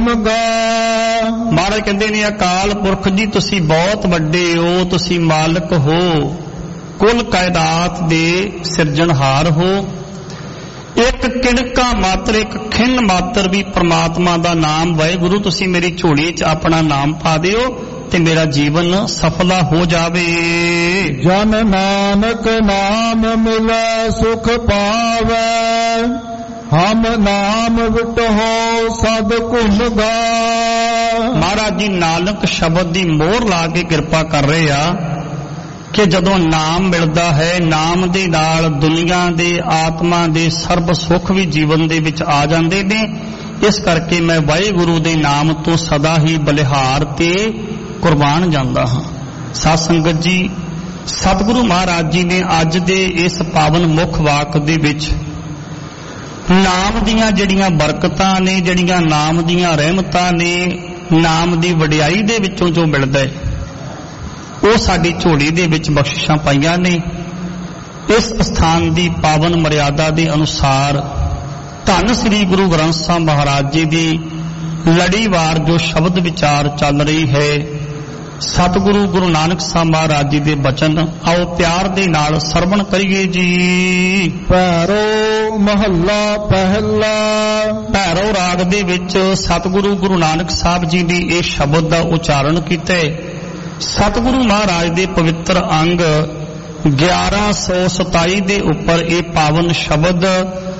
ਮਹਾਰਾਜ ਕਹਿੰਦੇ ਨੇ ਅਕਾਲ ਪੁਰਖ ਜੀ ਤੁਸੀਂ ਬਹੁਤ ਵੱਡੇ ਹੋ, ਤੁਸੀਂ ਮਾਲਕ ਹੋ, ਕੁੱਲ ਕਾਇਨਾਤ ਦੇ ਸਿਰਜਣਹਾਰ ਹੋ। ਇੱਕ ਕਿਣਕਾ ਮਾਤਰ, ਇੱਕ ਖਿੰਨ ਮਾਤਰ ਵੀ ਪ੍ਰਮਾਤਮਾ ਦਾ ਨਾਮ ਵਾਹਿਗੁਰੂ ਤੁਸੀਂ ਮੇਰੀ ਝੋਲੀ 'ਚ ਆਪਣਾ ਨਾਮ ਪਾ ਦਿਓ ਤੇ ਮੇਰਾ ਜੀਵਨ ਸਫਲਾ ਹੋ ਜਾਵੇ। ਜਨ ਨਾਨਕ ਨਾਮ ਮਿਲੈ ਸੁਖ ਪਾਵੈ, ਹਮ ਨਾਮ ਵਿਟਹੁ ਸਦ ਭੁੱਲ ਗਾ। ਮਹਾਰਾਜ ਜੀ ਨਾਨਕ ਸ਼ਬਦ ਦੀ ਮੋਹਰ ਲਾ ਕੇ ਕਿਰਪਾ ਕਰ ਰਹੇ ਆ ਕਿ ਜਦੋਂ ਨਾਮ ਮਿਲਦਾ ਹੈ, ਨਾਮ ਦੇ ਨਾਲ ਦੁਨੀਆ ਦੇ ਆਤਮਾ ਦੇ ਸਰਬ ਸੁੱਖ ਵੀ ਜੀਵਨ ਦੇ ਵਿੱਚ ਆ ਜਾਂਦੇ ਨੇ। ਇਸ ਕਰਕੇ ਮੈਂ ਵਾਹਿਗੁਰੂ ਦੇ ਨਾਮ ਤੋਂ ਸਦਾ ਹੀ ਬਲਿਹਾਰ ਤੇ ਕੁਰਬਾਨ ਜਾਂਦਾ ਹਾਂ। ਸਾਧ ਸੰਗਤ ਜੀ, ਸਤਿਗੁਰੂ ਮਹਾਰਾਜ ਜੀ ਨੇ ਅੱਜ ਦੇ ਇਸ ਪਾਵਨ ਮੁੱਖ ਵਾਕ ਦੇ ਵਿੱਚ ਨਾਮ ਦੀਆਂ ਜਿਹੜੀਆਂ ਬਰਕਤਾਂ ਨੇ, ਜਿਹੜੀਆਂ ਨਾਮ ਦੀਆਂ ਰਹਿਮਤਾਂ ਨੇ, ਨਾਮ ਦੀ ਵਡਿਆਈ ਦੇ ਵਿੱਚੋਂ ਜੋ ਮਿਲਦਾ ਹੈ ਉਹ ਸਾਡੀ ਝੋਲੀ ਦੇ ਵਿੱਚ ਬਖਸ਼ਿਸ਼ਾਂ ਪਾਈਆਂ ਨੇ। ਇਸ ਸਥਾਨ ਦੀ ਪਾਵਨ ਮਰਿਆਦਾ ਦੇ ਅਨੁਸਾਰ ਧੰਨ ਸ੍ਰੀ ਗੁਰੂ ਗ੍ਰੰਥ ਸਾਹਿਬ ਮਹਾਰਾਜ ਜੀ ਦੀ ਲੜੀਵਾਰ ਜੋ ਸ਼ਬਦ ਵਿਚਾਰ ਚੱਲ ਰਹੀ ਹੈ, ਸਤਿਗੁਰੂ ਗੁਰੂ ਨਾਨਕ ਸਾਹਿਬ ਮਹਾਰਾਜ ਜੀ ਦੇ ਬਚਨ ਆਓ ਪਿਆਰ ਦੇ ਨਾਲ ਸਰਵਣ ਕਰੀਏ ਜੀ। ਭੈਰੋ ਮਹੱਲਾ ਪਹਿਲਾ। ਭੈਰੋ ਰਾਗ ਦੇ ਵਿੱਚ ਸਤਿਗੁਰੂ ਗੁਰੂ ਨਾਨਕ ਸਾਹਿਬ ਜੀ ਦੀ ਇਹ ਸ਼ਬਦ ਦਾ ਉਚਾਰਨ ਕੀਤਾ ਹੈ। ਸਤਿਗੁਰੂ ਮਹਾਰਾਜ ਦੇ ਪਵਿੱਤਰ ਅੰਗ 1127 ਦੇ ਉੱਪਰ ਇਹ ਪਾਵਨ ਸ਼ਬਦ